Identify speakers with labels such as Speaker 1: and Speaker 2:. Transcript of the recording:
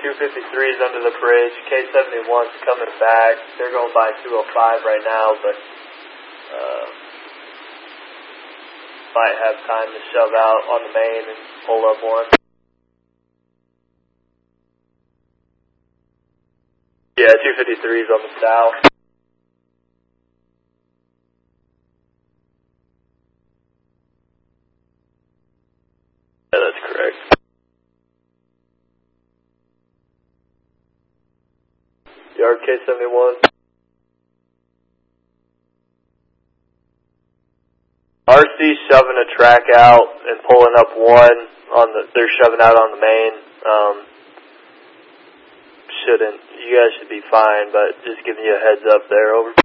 Speaker 1: 253 is under the bridge. K71's coming back. They're going by 205 right now, but might have time to shove out on the main and pull up one. Yeah, 253 is on the south. Yeah, that's correct. Yard K71. RC shoving a track out and pulling up one on the. They're shoving out on the main. You guys should be fine, but just giving you a heads up there. Over.